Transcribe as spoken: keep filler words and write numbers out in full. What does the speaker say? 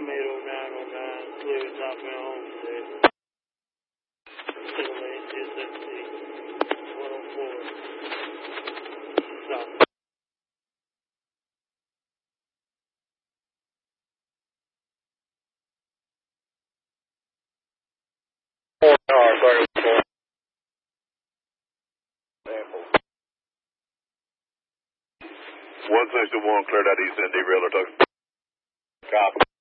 eight oh nine oh nine, clear southbound Homestead. Single lane two seventeen, one oh four. Stop. four hour thirty-four. one sixty-one cleared out East End, derailed or took. Copy.